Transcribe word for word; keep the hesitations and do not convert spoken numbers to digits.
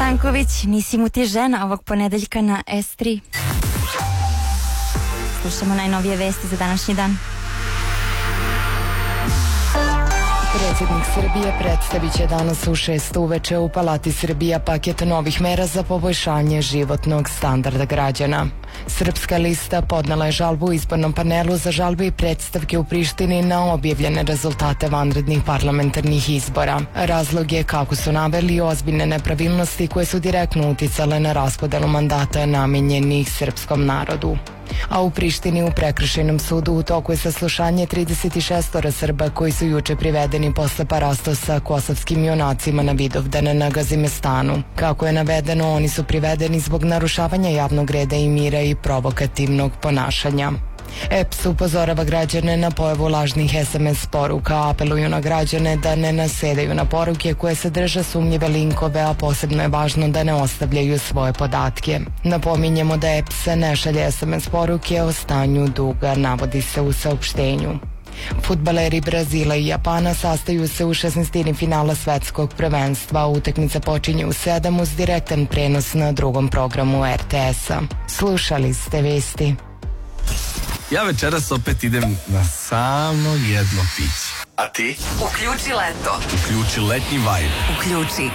Stanković, nisi mu ti žena, ovog ponedeljka na S tri. Slušamo najnovije vesti za današnji dan. Predsjednik Srbije predstavit će danas u šest uveče u Palati Srbija paket novih mera za poboljšanje životnog standarda građana. Srpska lista podnela je žalbu u izbornom panelu za žalbe i predstavke u Prištini na objavljene rezultate vanrednih parlamentarnih izbora. Razlog je, kako su naveli, ozbiljne nepravilnosti koje su direktno uticale na raspodelu mandata namenjenih srpskom narodu. A u Prištini u prekršajnom sudu u toku je saslušanje trideset šest Srba koji su juče privedeni posle parasto sa kosovskim junacima na Vidovdan na Gazimestanu. Kako je navedeno, oni su privedeni zbog narušavanja javnog reda i mira i provokativnog ponašanja. E P S upozorava građane na pojavu lažnih S M S poruka, apeluju na građane da ne nasedaju na poruke koje sadrže sumnjive linkove, a posebno je važno da ne ostavljaju svoje podatke. Napominjemo da E P S ne šalje S M S poruke o stanju duga, navodi se u saopštenju. Fudbaleri Brazila i Japana sastaju se u šesnaestini finala svetskog prvenstva. Utakmica počinje u sedam uz direktan prenos na drugom programu R T S-a. Slušali ste vesti. Ja večeras opet idem na samo jedno piće. A ti? Uključi leto. Uključi letnji vibe. Uključi